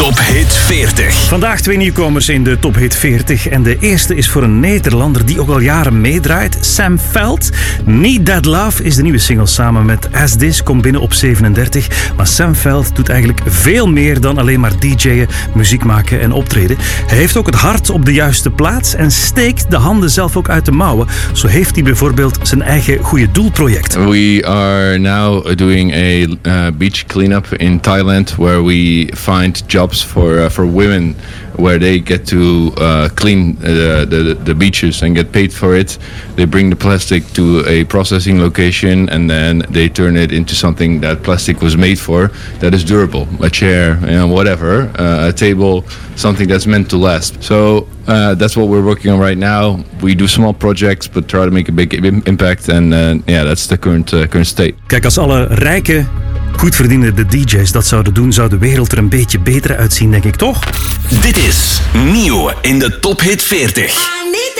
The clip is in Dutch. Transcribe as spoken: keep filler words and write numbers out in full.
Top Hit veertig. Vandaag twee nieuwkomers in de Top Hit veertig. En de eerste is voor een Nederlander die ook al jaren meedraait. Sam Veld. Need That Love is de nieuwe single samen met As This. Komt binnen op zevenendertig. Maar Sam Veld doet eigenlijk veel meer dan alleen maar D J'en, muziek maken en optreden. Hij heeft ook het hart op de juiste plaats en steekt de handen zelf ook uit de mouwen. Zo heeft hij bijvoorbeeld zijn eigen goede doelproject. We are now doing a uh, beach cleanup in Thailand where we find jobs for uh, for women where they get to uh, clean the, the the beaches and get paid for it. They bring the plastic to a processing location and then they turn it into something that plastic was made for, that is durable. A chair, you know, whatever, uh, a table, something that's meant to last. So uh, that's what we're working on right now. We do small projects but try to make a big impact and uh, yeah, that's the current uh, current state. Kijk, als alle rijke, goed verdienende D J's dat zouden doen, zou de wereld er een beetje beter uitzien, denk ik, toch? Dit is nieuw in de Top Hit veertig.